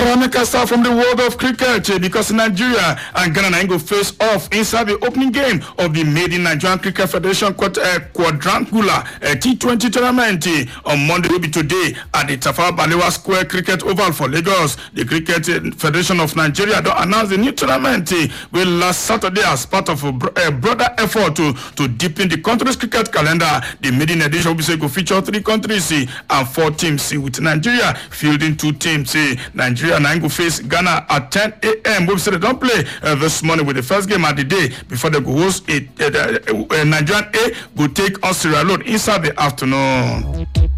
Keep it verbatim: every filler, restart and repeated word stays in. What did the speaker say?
I make a start from the world of cricket uh, because Nigeria and Ghana go face off inside the opening game of the Made in Nigerian Cricket Federation quad- uh, quadrangular uh, T twenty tournament uh, on Monday will be today at the Tafawa Balewa Square Cricket Oval for Lagos. The Cricket uh, Federation of Nigeria don't announce the new tournament uh, will last Saturday as part of a, bro- a broader effort to, to deepen the country's cricket calendar. The maiden edition will be say, go feature three countries uh, and four teams uh, with Nigeria fielding two teams. Uh, Nigeria and I go face Ghana at ten a.m. We say they don't play uh, this morning with the first game of the day before they go host it. Uh, uh, uh, Nigerian A go take on Sierra Leone inside the afternoon.